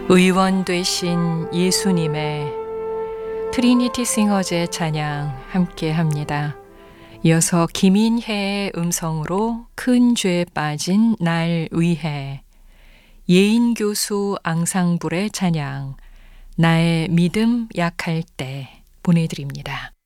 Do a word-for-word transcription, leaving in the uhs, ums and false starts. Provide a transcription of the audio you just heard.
의원 되신 예수님의 트리니티 싱어즈의 찬양 함께 합니다. 이어서 김인혜의 음성으로 큰 죄에 빠진 날 위해, 예인교수 앙상블의 찬양 나의 믿음 약할 때 보내드립니다.